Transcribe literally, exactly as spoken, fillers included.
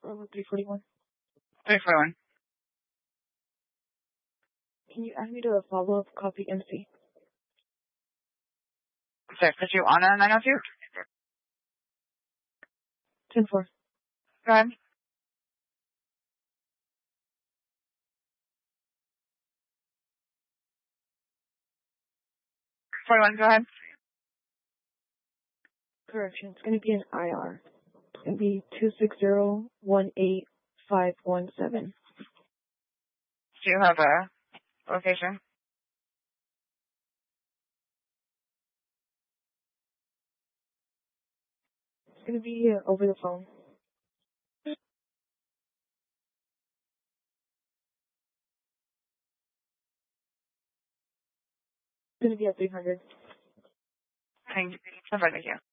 three forty-one. three forty-one. Can you add me to a follow-up copy M C? Sorry, put you on a nine oh two? ten four. Go ahead. forty-one, go ahead. Correction, it's going to be an I R. It's going to be two six zero one eight five one seven. Do you have a location? It's going to be uh, over the phone. It's going to be at three hundred. Thank you. Thank you.